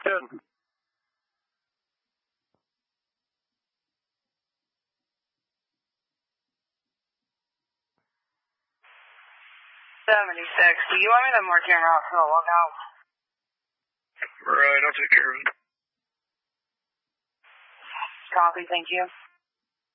Good. 76. Do you want me to mark your route for the lookout? Right, I'll take care of it. Copy, thank you.